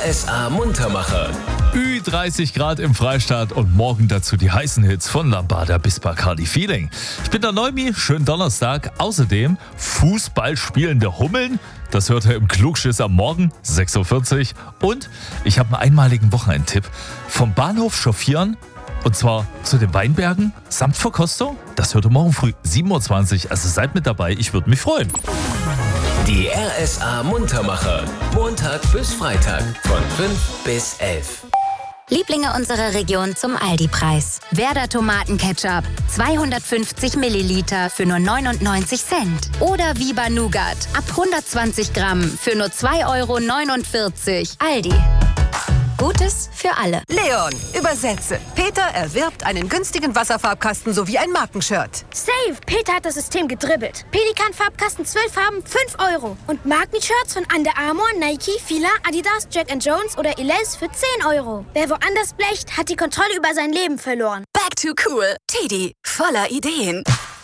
RSA Muntermacher. Ü30 Grad im Freistaat und morgen dazu die heißen Hits von Lambada bis Bacardi Feeling. Ich bin der Neumi, schönen Donnerstag. Außerdem Fußball spielende Hummeln. Das hört ihr im Klugschiss am Morgen, 6.40 Uhr. Und ich habe einen einmaligen Wochenendtipp. Vom Bahnhof chauffieren, und zwar zu den Weinbergen samt Verkostung. Das hört ihr morgen früh, 7.20 Uhr. Also seid mit dabei, ich würde mich freuen. Die RSA Muntermacher. Montag bis Freitag von 5 bis 11. Lieblinge unserer Region zum Aldi-Preis. Werder Tomatenketchup, 250 Milliliter für nur 99 Cent. Oder Viva Nougat, ab 120 Gramm für nur 2,49 €. Aldi. Gutes für alle. Leon, übersetze. Peter erwirbt einen günstigen Wasserfarbkasten sowie ein Markenshirt. Save! Peter hat das System gedribbelt. Pelikan-Farbkasten 12 Farben, 5 €. Und Markenshirts von Under Armour, Nike, Fila, Adidas, Jack & Jones oder Elias für 10 €. Wer woanders blecht, hat die Kontrolle über sein Leben verloren. Back to cool. Teddy, voller Ideen.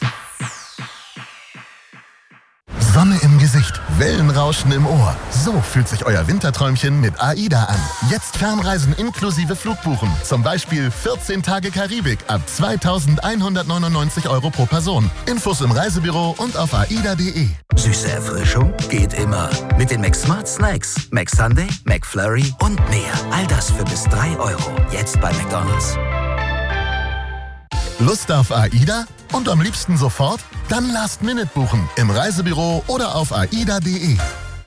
Sonne im Gesicht, Wellenrauschen im Ohr. So fühlt sich euer Winterträumchen mit AIDA an. Jetzt Fernreisen inklusive Flugbuchen. Zum Beispiel 14 Tage Karibik ab 2.199 € pro Person. Infos im Reisebüro und auf aida.de. Süße Erfrischung geht immer. Mit den McSmart Snacks. McSunday, McFlurry und mehr. All das für bis 3 €. Jetzt bei McDonald's. Lust auf AIDA? Und am liebsten sofort? Dann Last-Minute buchen. Im Reisebüro oder auf aida.de.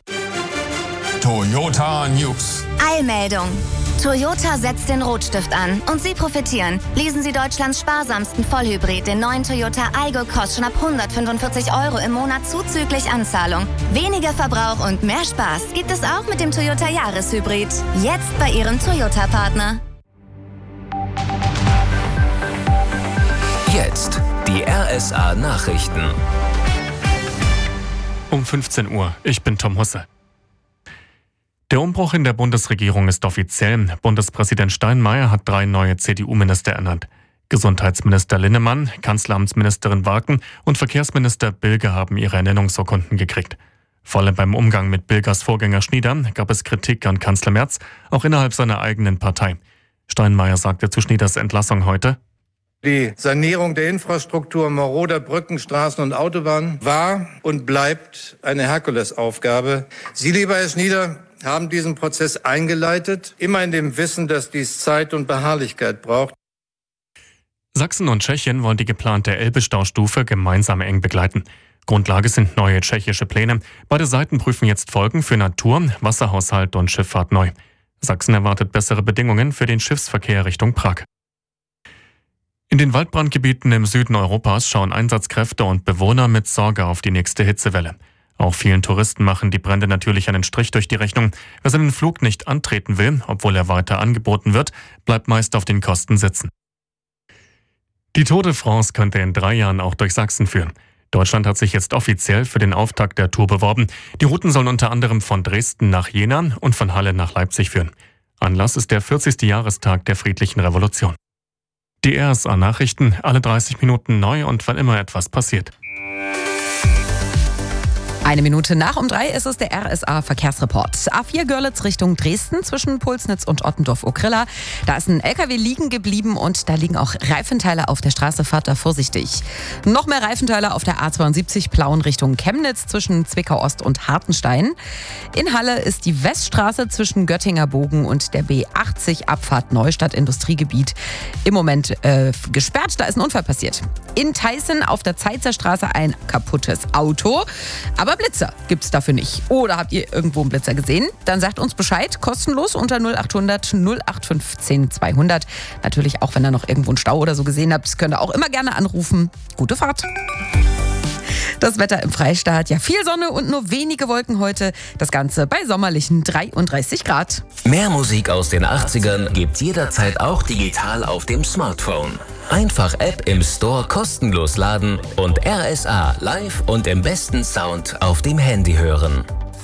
Toyota News. Eilmeldung. Toyota setzt den Rotstift an und Sie profitieren. Lesen Sie Deutschlands sparsamsten Vollhybrid, den neuen Toyota Aygo, kostet schon ab 145 € im Monat zuzüglich Anzahlung. Weniger Verbrauch und mehr Spaß gibt es auch mit dem Toyota Jahreshybrid. Jetzt bei Ihrem Toyota-Partner. Jetzt die RSA Nachrichten. Um 15 Uhr, ich bin Tom Husse. Der Umbruch in der Bundesregierung ist offiziell. Bundespräsident Steinmeier hat 3 neue CDU-Minister ernannt. Gesundheitsminister Linnemann, Kanzleramtsministerin Wagen und Verkehrsminister Bilge haben ihre Ernennungsurkunden gekriegt. Vor allem beim Umgang mit Bilgers Vorgänger Schnieder gab es Kritik an Kanzler Merz, auch innerhalb seiner eigenen Partei. Steinmeier sagte zu Schnieders Entlassung heute: Die Sanierung der Infrastruktur maroder Brücken, Straßen und Autobahnen war und bleibt eine Herkulesaufgabe. Sie, lieber Herr Schnieder, haben diesen Prozess eingeleitet, immer in dem Wissen, dass dies Zeit und Beharrlichkeit braucht. Sachsen und Tschechien wollen die geplante Elbe-Staustufe gemeinsam eng begleiten. Grundlage sind neue tschechische Pläne. Beide Seiten prüfen jetzt Folgen für Natur, Wasserhaushalt und Schifffahrt neu. Sachsen erwartet bessere Bedingungen für den Schiffsverkehr Richtung Prag. In den Waldbrandgebieten im Süden Europas schauen Einsatzkräfte und Bewohner mit Sorge auf die nächste Hitzewelle. Auch vielen Touristen machen die Brände natürlich einen Strich durch die Rechnung. Wer seinen Flug nicht antreten will, obwohl er weiter angeboten wird, bleibt meist auf den Kosten sitzen. Die Tour de France könnte in 3 Jahren auch durch Sachsen führen. Deutschland hat sich jetzt offiziell für den Auftakt der Tour beworben. Die Routen sollen unter anderem von Dresden nach Jena und von Halle nach Leipzig führen. Anlass ist der 40. Jahrestag der Friedlichen Revolution. Die RSA-Nachrichten, alle 30 Minuten neu und wann immer etwas passiert. 1 Minute nach um 3 ist es der RSA-Verkehrsreport. A4 Görlitz Richtung Dresden zwischen Pulsnitz und Ottendorf-Okrilla. Da ist ein LKW liegen geblieben und da liegen auch Reifenteile auf der Straße. Fahrt da vorsichtig. Noch mehr Reifenteile auf der A72 Plauen Richtung Chemnitz zwischen Zwickau-Ost und Hartenstein. In Halle ist die Weststraße zwischen Göttinger Bogen und der B80 Abfahrt Neustadt Industriegebiet im Moment gesperrt. Da ist ein Unfall passiert. In Theißen auf der Zeitzer Straße ein kaputtes Auto. Aber Blitzer gibt's dafür nicht. Oder habt ihr irgendwo einen Blitzer gesehen? Dann sagt uns Bescheid, kostenlos unter 0800 0815 200. Natürlich auch, wenn ihr noch irgendwo einen Stau oder so gesehen habt, könnt ihr auch immer gerne anrufen. Gute Fahrt. Das Wetter im Freistaat, ja viel Sonne und nur wenige Wolken heute. Das Ganze bei sommerlichen 33 Grad. Mehr Musik aus den 80ern gibt's jederzeit auch digital auf dem Smartphone. Einfach App im Store kostenlos laden und RSA live und im besten Sound auf dem Handy hören.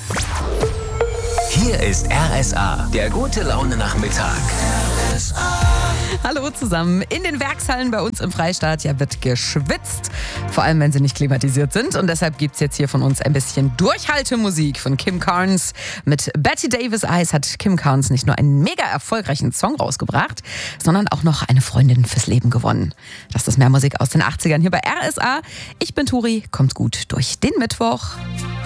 Hier ist RSA, der gute Laune-Nachmittag. Hallo zusammen. In den Werkshallen bei uns im Freistaat wird geschwitzt. Vor allem, wenn sie nicht klimatisiert sind. Und deshalb gibt es jetzt hier von uns ein bisschen Durchhaltemusik von Kim Carnes. Mit Betty Davis Eyes hat Kim Carnes nicht nur einen mega erfolgreichen Song rausgebracht, sondern auch noch eine Freundin fürs Leben gewonnen. Das ist mehr Musik aus den 80ern hier bei RSA. Ich bin Turi, kommt gut durch den Mittwoch.